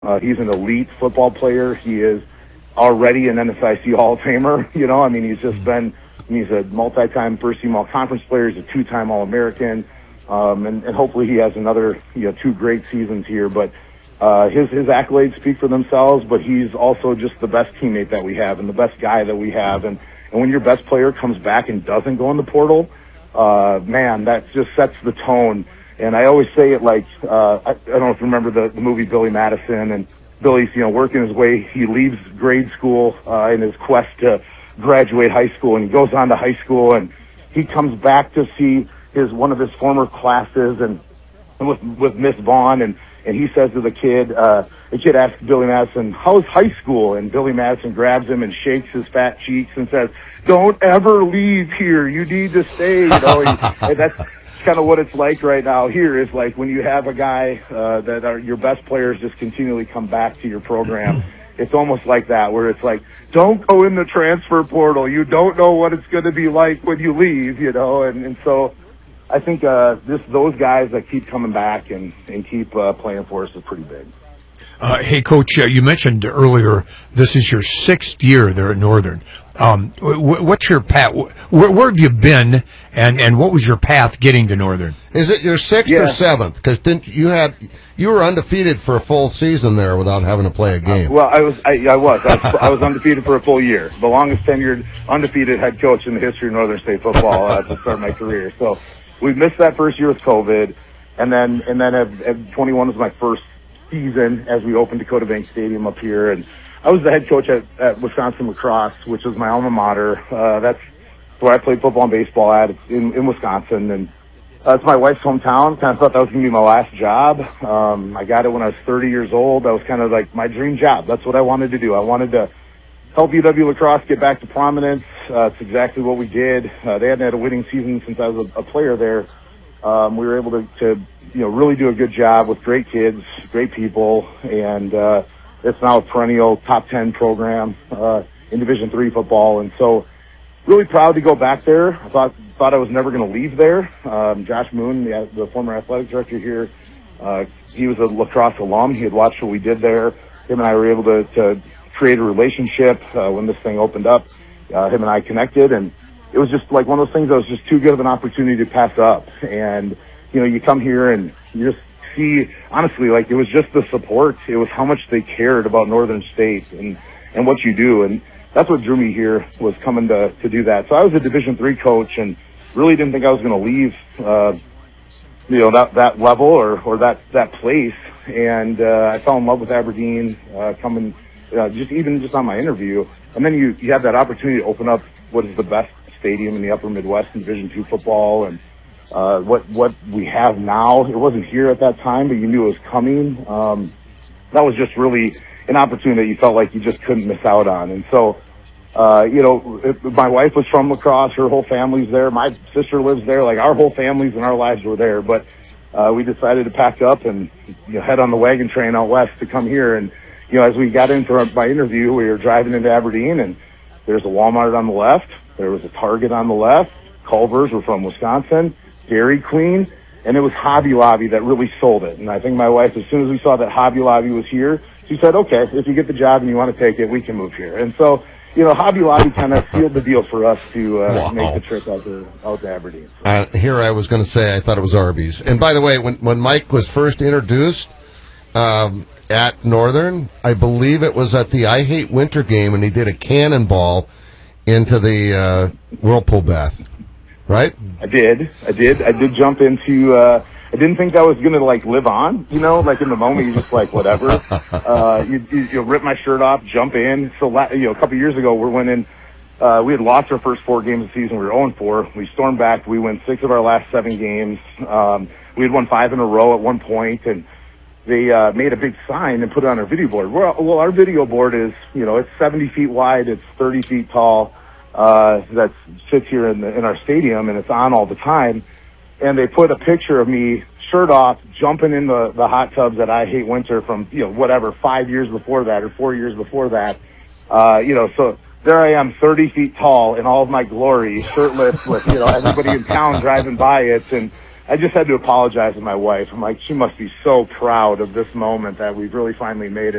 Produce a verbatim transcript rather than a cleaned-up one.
Uh, he's an elite football player. He is already an N S I C Hall of Famer. You know, I mean, he's just been, he's a multi-time first-team all-conference player. He's a two-time All-American. Um, and, and hopefully he has another, you know, two great seasons here. But uh, his, his accolades speak for themselves, but he's also just the best teammate that we have and the best guy that we have. And, and when your best player comes back and doesn't go in the portal, uh, man, that just sets the tone. And I always say it like, uh, I, I don't know if you remember the, the movie Billy Madison, and Billy's, you know, working his way. He leaves grade school uh, in his quest to graduate high school, and he goes on to high school, and he comes back to see his one of his former classes and, and with with Miss Vaughn, and and he says to the kid, uh, the kid asks Billy Madison, "How's high school?" And Billy Madison grabs him and shakes his fat cheeks and says, "Don't ever leave here. You need to stay." You know, he, and that's kind of what it's like right now here. Is like when you have a guy uh, that are your best players just continually come back to your program. It's almost like that, where it's like, don't go in the transfer portal. You don't know what it's going to be like when you leave, you know. And, and so I think uh, this those guys that keep coming back and, and keep uh, playing for us is pretty big. Uh, hey, Coach, uh, you mentioned earlier this is your sixth year there at Northern. Um, w- what's your path? Where, where have you been, and, and what was your path getting to Northern? Is it your sixth yeah. or seventh? Because didn't you had you were undefeated for a full season there without having to play a game? Uh, well, I was I, I was I, was I was undefeated for a full year, the longest tenured undefeated head coach in the history of Northern State football uh, to start my career. So we missed that first year with COVID, and then and then at, at twenty-one was my first season as we opened Dakota Bank Stadium up here, and I was the head coach at, at Wisconsin Lacrosse, which was my alma mater. Uh, that's where I played football and baseball at in, in Wisconsin, and uh, it's my wife's hometown. Kind of thought that was going to be my last job. Um, I got it when I was thirty years old. That was kind of like my dream job. That's what I wanted to do. I wanted to help U W Lacrosse get back to prominence. Uh, it's exactly what we did. Uh, they hadn't had a winning season since I was a, a player there. Um, we were able to, to, you know, really do a good job with great kids, great people, and uh, it's now a perennial top ten program uh, in Division three football. And so, really proud to go back there. I thought thought I was never going to leave there. Um, Josh Moon, the, the former athletic director here, uh, he was a lacrosse alum. He had watched what we did there. Him and I were able to, to create a relationship uh, when this thing opened up. Uh, him and I connected, and it was just like one of those things that was just too good of an opportunity to pass up. And, you know, you come here and you just see, honestly, like it was just the support. It was how much they cared about Northern State and, and what you do. And that's what drew me here, was coming to, to do that. So I was a Division three coach and really didn't think I was going to leave, uh, you know, that, that level or, or that, that place. And, uh, I fell in love with Aberdeen, uh, coming, uh, just even just on my interview. And then you, you have that opportunity to open up what is the best stadium in the upper Midwest in Division two football, and uh, what what we have now. It wasn't here at that time, but you knew it was coming. Um, that was just really an opportunity that you felt like you just couldn't miss out on. And so, uh, you know, it, my wife was from Lacrosse. Her whole family's there. My sister lives there. Like, our whole families and our lives were there. But uh, we decided to pack up and, you know, head on the wagon train out west to come here. And, you know, as we got into our, my interview, we were driving into Aberdeen, and there's a Walmart on the left. There was a Target on the left. Culver's were from Wisconsin. Dairy Queen. And it was Hobby Lobby that really sold it. And I think my wife, as soon as we saw that Hobby Lobby was here, she said, okay, if you get the job and you want to take it, we can move here. And so, you know, Hobby Lobby kind of sealed the deal for us to uh, wow. make the trip out to, out to Aberdeen. So. Uh, here I was going to say I thought it was Arby's. And by the way, when, when Mike was first introduced um, at Northern, I believe it was at the I Hate Winter game, and he did a cannonball into the uh, whirlpool bath, right? I did. I did. I did jump into, uh, I didn't think that was going to, like, live on, you know, like in the moment, you're just like, whatever. Uh, you, you, you rip my shirt off, jump in. So, you know, a couple years ago, we're winning, uh, we had lost our first four games of the season. We were oh and four. We stormed back. We won six of our last seven games. Um, we had won five in a row at one point, and they uh, made a big sign and put it on our video board. Well, well, our video board is, you know, it's seventy feet wide, it's thirty feet tall. Uh, that sits here in, the, in our stadium, and it's on all the time. And they put a picture of me, shirt off, jumping in the, the hot tubs that I Hate Winter from, you know, whatever, five years before that or four years before that. Uh, you know, so there I am, thirty feet tall in all of my glory, shirtless with, you know, everybody in town driving by it. And I just had to apologize to my wife. I'm like, she must be so proud of this moment that we've really finally made it.